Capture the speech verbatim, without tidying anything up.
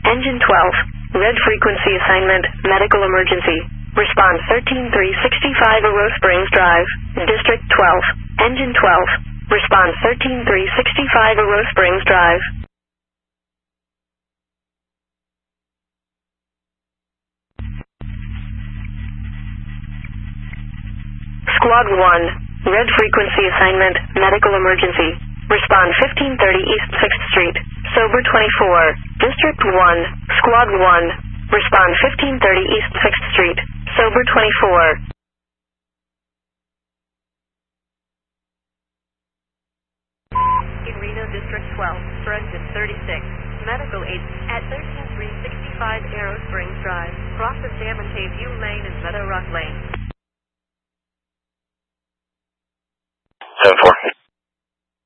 Engine twelve. Red frequency assignment, medical emergency. Response thirteen three sixty-five Arrow Springs Drive. District twelve. Engine twelve. Response thirteen three sixty-five Arrow Springs Drive. Squad one. Red frequency assignment, medical emergency. Respond fifteen thirty East sixth Street. Sober twenty-four. District one. Squad one. Respond fifteen thirty East sixth Street. Sober twenty-four. In Reno District twelve, Forensic thirty-six. Medical aid at thirteen three sixty-five Arrow Springs Drive. Cross the Salmon Cave View Lane and Meadow Rock Lane.